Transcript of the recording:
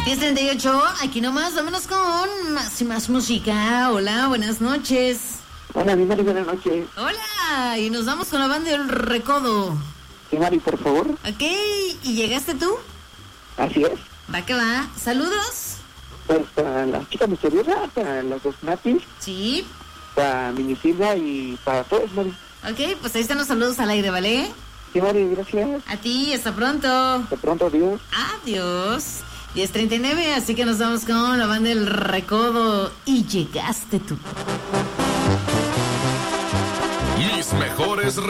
10:38, aquí nomás, vámonos con más y más música. Hola, buenas noches. Hola, mi Mari, buenas noches. Hola, y nos vamos con la banda del Recodo. Sí, Mari, por favor. Ok, ¿y llegaste tú? Así es. Va que va. Saludos. Pues para la chica misteriosa, para los dos Natis, Sí. para Minicilda y para todos, Mari. Ok, pues ahí están los saludos al aire, ¿vale? Sí, Mari, gracias. A ti, hasta pronto. De pronto, adiós. Adiós. 10:39, así que nos vamos con la banda del Recodo. Y llegaste tú. Mis mejores